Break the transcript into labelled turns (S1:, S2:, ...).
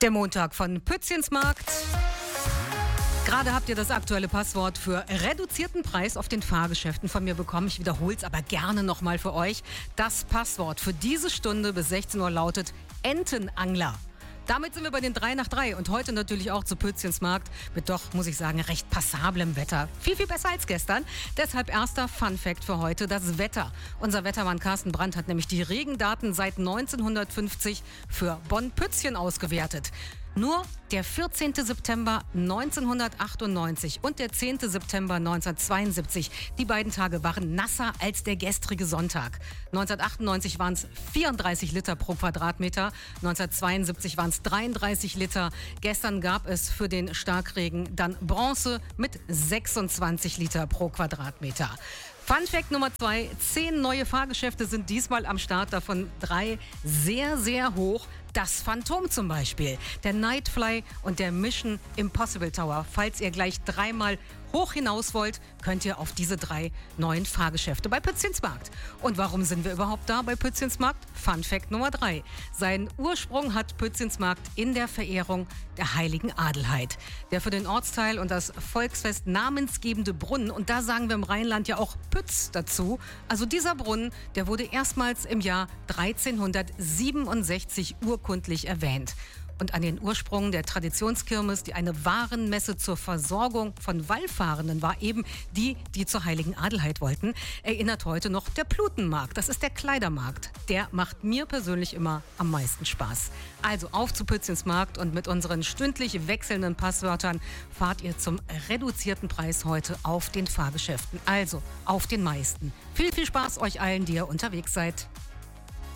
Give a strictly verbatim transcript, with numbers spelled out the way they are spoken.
S1: Der Montag von Pützchensmarkt. Gerade habt ihr das aktuelle Passwort für reduzierten Preis auf den Fahrgeschäften von mir bekommen. Ich wiederhole es aber gerne nochmal für euch. Das Passwort für diese Stunde bis sechzehn Uhr lautet Entenangler. Damit sind wir bei den drei nach drei und heute natürlich auch zu Pützchensmarkt mit doch, muss ich sagen, recht passablem Wetter. Viel, viel besser als gestern. Deshalb erster Fun-Fact für heute, das Wetter. Unser Wettermann Carsten Brandt hat nämlich die Regendaten seit neunzehnhundertfünfzig für Bonn-Pützchen ausgewertet. Nur der vierzehnten September neunzehnhundertachtundneunzig und der zehnten September neunzehnhundertzweiundsiebzig, die beiden Tage waren nasser als der gestrige Sonntag. neunzehnhundertachtundneunzig waren es vierunddreißig Liter pro Quadratmeter, neunzehnhundertzweiundsiebzig waren es dreiunddreißig Liter. Gestern gab es für den Starkregen dann Bronze mit sechsundzwanzig Liter pro Quadratmeter. Fun Fact Nummer zwei, zehn neue Fahrgeschäfte sind diesmal am Start, davon drei sehr, sehr hoch. Das Phantom zum Beispiel, der Nightfly und der Mission Impossible Tower. Falls ihr gleich dreimal hoch hinaus wollt, könnt ihr auf diese drei neuen Fahrgeschäfte bei Pützchensmarkt. Und warum sind wir überhaupt da bei Pützchensmarkt? Fun Fact Nummer drei. Seinen Ursprung hat Pützchensmarkt in der Verehrung der heiligen Adelheid. Der für den Ortsteil und das Volksfest namensgebende Brunnen, und da sagen wir im Rheinland ja auch Pütz dazu. Also dieser Brunnen, der wurde erstmals im Jahr dreizehnhundertsiebenundsechzig urkundlich erwähnt. Und an den Ursprung der Traditionskirmes, die eine Warenmesse zur Versorgung von Wallfahrenden war, eben die, die zur heiligen Adelheid wollten, erinnert heute noch der Plutenmarkt. Das ist der Kleidermarkt. Der macht mir persönlich immer am meisten Spaß. Also auf zu Pützchensmarkt und mit unseren stündlich wechselnden Passwörtern fahrt ihr zum reduzierten Preis heute auf den Fahrgeschäften. Also auf den meisten. Viel, viel Spaß euch allen, die ihr unterwegs seid.